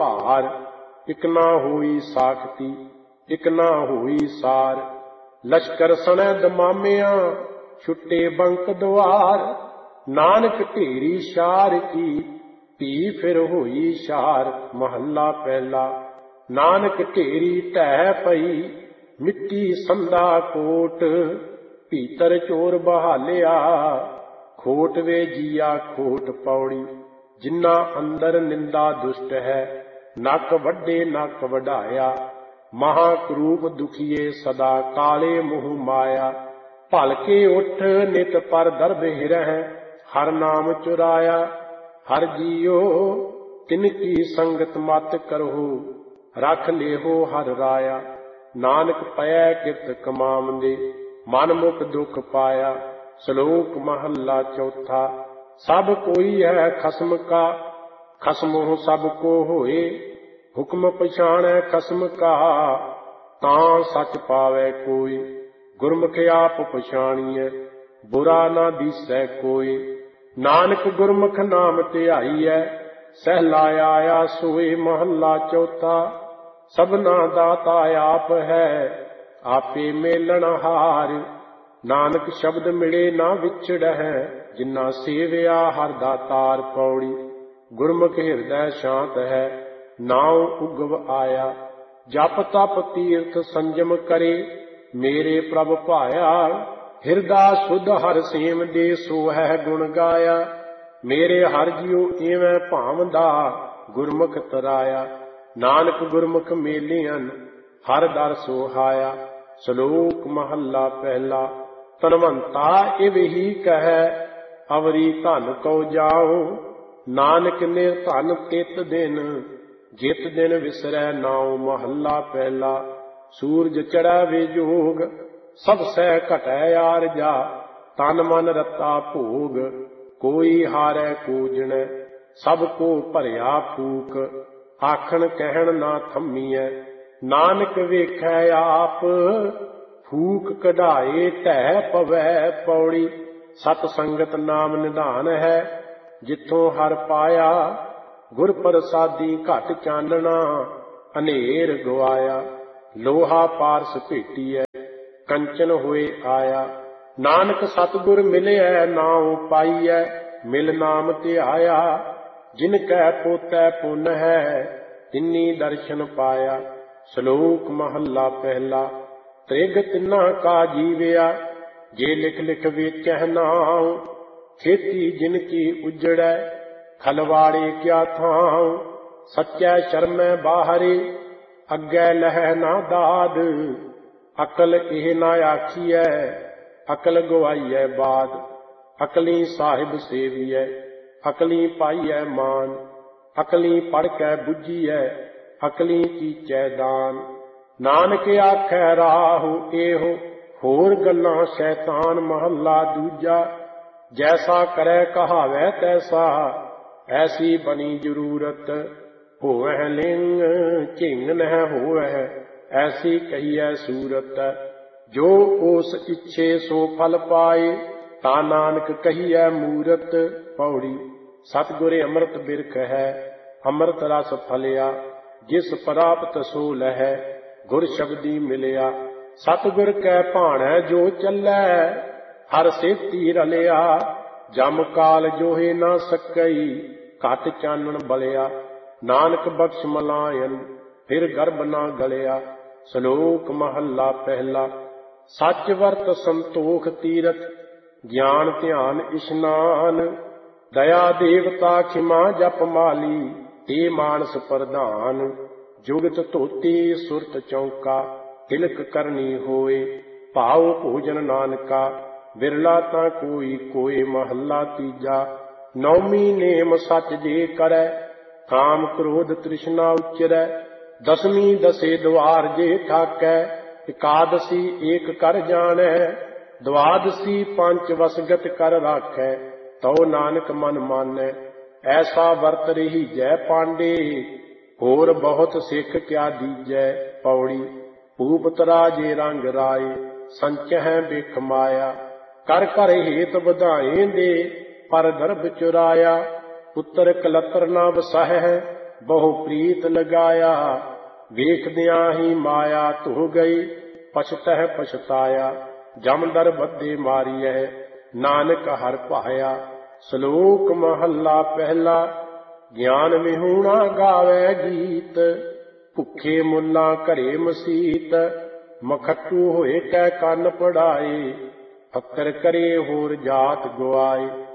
ਭਾਰ। ਇਕ ਨਾ ਹੋਈ ਸਾਖਤੀ ਇਕ ਨਾ ਹੋਈ ਸਾਰ। ਲਸ਼ਕਰ ਸਣੈ ਦਮਾਮਿਆਂ ਛੁੱਟੇ ਬੰਕ ਦੁਆਰ। ਨਾਨਕ ਢੇਰੀ ਸ਼ਾਰ ਕੀ ਧੀ ਫਿਰ ਹੋਈ ਸ਼ਾਰ। ਮਹੱਲਾ ਪਹਿਲਾ। ਨਾਨਕ ਢੇਰੀ ਢਹਿ ਪਈ ਮਿੱਟੀ ਸੰਧਾ ਕੋਟ। ਭੀਤਰ ਚੋਰ ਬਹਾਲਿਆ ਖੋਟ ਵੇ ਜੀਆ ਖੋਟ। ਪੌੜੀ। ਜਿਨ੍ਹਾਂ ਅੰਦਰ ਨਿੰਦਾ ਦੁਸ਼ਟ ਹੈ ਨੱਕ ਵੱਡੇ ਨੱਕ ਵਢਾਇਆ। ਮਹਾ ਕਰੂਪ ਦੁਖੀਏ ਸਦਾ ਕਾਲੇ ਮੋਹ ਮਾਇਆ। ਭਲਕੇ ਉੱਠ ਨਿਤ ਪਰ ਦਰਬ ਹਿਰਹਿ ਹਰ ਨਾਮ ਚੁਰਾਇਆ। ਹਰ ਜੀਓ ਤਿਨ ਕੀ ਸੰਗਤ ਮਤ ਕਰਹੁ ਰਖ ਲੇਹੋ ਹਰ ਰਾਇਆ। ਨਾਨਕ ਪਇਐ ਕਿਰਤ ਕਮਾਵੰਦੇ ਮਨ ਮੁਖ ਦੁਖ ਪਾਇਆ। ਸ਼ਲੋਕ ਮਹੱਲਾ ਚੌਥਾ। ਸਭ ਕੋਈ ਹੈ ਖਸਮ ਕਾ ਖਸਮੁ ਸਭ ਕੋ ਹੋਏ। ਹੁਕਮ ਪਛਾਣੈ ਖਸਮ ਕਾ ਤਾਂ ਸੱਚ ਪਾਵੈ ਕੋਈ। ਗੁਰਮੁਖ ਆਪ ਪਛਾਣੀਐ ਬੁਰਾ ਨਾ ਦੀਸੈ ਕੋਈ। ਨਾਨਕ ਗੁਰਮੁਖ ਨਾਮ ਧਿਆਈਐ ਸਹਿਲਾ ਆਇਆ ਸੋਏ। ਮਹੱਲਾ ਚੌਥਾ। ਸਭਨਾ ਦਾਤਾ ਆਪ ਹੈ ਆਪੇ ਮੇਲਣ ਹਾਰ। ਨਾਨਕ ਸ਼ਬਦ ਮਿਲੇ ਨਾ ਵਿਛੜਹਿ ਜਿਨਾ ਸੇਵਿਆ ਹਰ ਦਾਤਾਰ। ਪੌੜੀ। ਗੁਰਮੁਖ ਹਿਰਦੈ ਸ਼ਾਂਤ ਹੈ ਨਾਉ ਉਗਵ ਆਇਆ। ਜਪ ਤਪ ਤੀਰਥ ਸੰਜਮ ਕਰੇ ਮੇਰੇ ਪ੍ਰਭ ਭਾਇਆ। ਹਿਰਦਾ ਸ਼ੁੱਧ ਹਰ ਸੇਮ ਦੇ ਸੋ ਹੈ ਗੁਣ ਗਾਇਆ। ਮੇਰੇ ਹਰ ਜੀਉ ਏਵੈ ਭਾਵਦਾ ਗੁਰਮੁਖ ਤਰਾਇਆ। ਨਾਨਕ ਗੁਰਮੁਖ ਮੇਲਿਆਂ ਹਰ ਦਰ ਸੋਹਾਇਆ। ਸ਼ਲੋਕ ਮਹੱਲਾ ਪਹਿਲਾ। ਧਨਵੰਤਾ ਇਵ ਹੀ ਕਹੈ ਅਵਰੀ ਧਨ ਕਉ ਜਾਉ। ਨਾਨਕ ਨਿਰਧਨ ਤਿਤ ਦਿਨ ਜਿਤ ਦਿਨ ਵਿਸਰੈ ਨਾਉ। ਮਹੱਲਾ ਪਹਿਲਾ। ਸੂਰਜ ਚੜ੍ਹੈ ਵੇ ਜੋਗ ਸਭ ਸਹਿ ਘਟੈ ਆਰਜਾ। ਤਨ ਮਨ ਰਤਾ ਭੋਗ ਕੋਈ ਹਾਰੈ ਕੂਜਣੈ। ਸਭ ਕੋ ਭਰਿਆ ਫੂਕ ਆਖਣ ਕਹਿਣ ਨਾ ਥੰਮੀਐ। ਨਾਨਕ ਵੇਖੈ ਆਪ ਫੂਕ ਕਢਾਏ ਢਹਿ ਪਵੈ। ਪੌੜੀ। ਸਤ ਸੰਗਤ ਨਾਮ ਨਿਧਾਨ ਹੈ ਜਿੱਥੋਂ ਹਰ ਪਾਇਆ। ਗੁਰ ਪ੍ਰਸਾਦੀ ਘਟ ਚਾਨਣਾ ਹਨੇਰ ਗਵਾਇਆ। ਲੋਹਾ ਪਾਰਸ ਭੇਟੀਐ ਕੰਚਨ ਹੋਏ ਆਇਆ। ਨਾਨਕ ਸਤਿਗੁਰ ਮਿਲਿਐ ਨਾਉ ਪਾਈਐ ਮਿਲ ਨਾਮ ਧਿਆਇਆ। ਜਿਨ ਕੈ ਪੋਤੈ ਪੁੰਨ ਹੈ ਤਿੰਨੀ ਦਰਸ਼ਨ ਪਾਇਆ। ਸ਼ਲੋਕ ਮਹੱਲਾ ਪਹਿਲਾ। ਤ੍ਰਿਗ ਤਿੰਨਾ ਕਾ ਜੀਵਿਆ ਜੇ ਲਿਖ ਲਿਖ ਵੇਚਹਿ ਨਾਉ। ਖੇਤੀ ਜਿਨ ਕੀ ਉਜੜੈ ਖਲਵਾੜੇ ਕਿਆ ਥਾਉ। ਸੱਚੈ ਸ਼ਰਮੈ ਬਾਹਰੇ ਅੱਗੇ ਲਹਿ ਨਾ ਦਾਦ। ਅਕਲ ਇਹ ਨਾ ਆਖੀਐ ਅਕਲ ਗਵਾਈਐ ਬਾਦ। ਅਕਲੀ ਸਾਹਿਬ ਸੇਵੀਐ ਅਕਲੀ ਪਾਈਐ ਮਾਨ। ਅਕਲੀ ਪੜ੍ਹ ਕੇ ਬੁੱਝੀਐ ਅਕਲੀ ਕੀਚੈ ਦਾਨ। ਨਾਨਕ ਆਖੈ ਰਾਹੁ ਇਹੋ ਹੋਰ ਗੱਲਾਂ ਸ਼ੈਤਾਨ। ਮਹੱਲਾ ਦੂਜਾ। ਜੈਸਾ ਕਰੈ ਕਹਾਵੈ ਤੈਸਾ ਐਸੀ ਬਣੀ ਜ਼ਰੂਰਤ। ਹੋਵੈ ਲਿੰਗ ਝਿੰਗ ਨਹਿ ਹੋਵੈ ਐਸੀ ਕਹੀਐ ਸੂਰਤ। ਜੋ ਉਸ ਇੱਛੇ ਸੋ ਫਲ ਪਾਏ ਤਾਂ ਨਾਨਕ ਕਹੀਐ ਮੂਰਤ। ਪੌੜੀ। ਸਤਿਗੁਰ ਅੰਮ੍ਰਿਤ ਬਿਰਖ ਹੈ ਅੰਮ੍ਰਿਤ ਰਸ ਫਲਿਆ। ਜਿਸ ਪ੍ਰਾਪਤ ਸੋ ਲਹੈ ਗੁਰ ਸ਼ਬਦੀ ਮਿਲਿਆ। ਸਤਿਗੁਰ ਕੈ ਭਾਣੈ ਜੋ ਚੱਲੈ ਹਰ ਸੇਤੀ ਰਲਿਆ। ਜਮ ਕਾਲ ਜੋਹੇ ਨਾ ਸਕਈ ਘਟ ਚਾਨਣ ਬਲਿਆ। ਨਾਨਕ ਬਖਸ਼ ਮਲਾਇਨ ਫਿਰ ਗਰਭ ਨਾ ਗਲਿਆ। ਸ਼ਲੋਕ ਮਹੱਲਾ ਪਹਿਲਾ। ਸੱਚ ਵਰਤ ਸੰਤੋਖ ਤੀਰਥ ਗਿਆਨ ਧਿਆਨ ਇਸ਼ਨਾਨ। ਦਇਆ ਦੇਵਤਾ ਖਿਮਾ ਜਪ ਮਾਲੀ ਤੇ ਮਾਨਸ ਪ੍ਰਧਾਨ। ਜੁਗਤ ਧੋਤੀ ਸੁਰਤ ਚੌਂਕਾ ਤਿਲਕ ਕਰਨੀ ਹੋਏ। ਭਾਉ ਭੋਜਨ ਨਾਨਕਾ ਬਿਰਲਾ ਤਾਂ ਕੋਈ ਕੋਏ। ਮਹੱਲਾ ਤੀਜਾ। ਨੌਮੀ ਨੇਮ ਸੱਚ ਜੇ ਕਰੈ ਕਾਮ ਕ੍ਰੋਧ ਤ੍ਰਿਸ਼ਨਾ ਉਚਰੈ। ਦਸਵੀਂ ਦਸੇ ਦੁਆਰ ਜੇ ਠਾਕੈ ਇਕਾਦਸੀ ਏਕ ਕਰ ਜਾਣੈ। ਦਵਾਦਸੀ ਪੰਚ ਵਸਗਤ ਕਰ ਰਾਖੈ ਤਉ ਨਾਨਕ ਮਨ ਮਾਨੈ। ਐਸਾ ਵਰਤ ਰਹੀ ਜੈ ਪਾਂਡੇ ਹੋਰ ਬਹੁਤ ਸਿੱਖ ਕਿਆ ਦੀਜੈ। ਪੌੜੀ। ਭੂਪਤਰਾ ਜੇ ਰੰਗ ਰਾਏ ਸੰਚਹਿ ਬਿਖ ਮਾਇਆ। ਕਰ ਕਰ ਹੇਤ ਵਧਾਏ ਦੇ ਪਰ ਦਰਬ ਚੁਰਾਇਆ। ਪੁੱਤਰ ਕਲਤਰ ਨਾ ਵਸਹਿ ਬਹੁ ਪ੍ਰੀਤ ਲਗਾਇਆ। ਵੇਖਦਿਆਂ ਹੀ ਮਾਇਆ ਧੁ ਗਈ, ਪਛਤਹਿ ਪਛਤਾਇਆ। ਜਮਦਰ ਬੱਧੇ ਮਾਰੀਐ, ਨਾਨਕ ਹਰਿ ਭਾਇਆ। ਸ਼ਲੋਕ ਮਹੱਲਾ ਪਹਿਲਾ। ਗਿਆਨ ਵਿਹੂਣਾ ਗਾਵੈ ਗੀਤ, ਭੁੱਖੇ ਮੁੱਲਾਂ ਘਰੇ ਮਸੀਤ। ਮਖੱਟੂ ਹੋਏ ਕੈ ਕੰਨ ਪੜਾਏ, ਫਕਰ ਕਰੇ ਹੋਰ ਜਾਤ ਗੁਆਏ।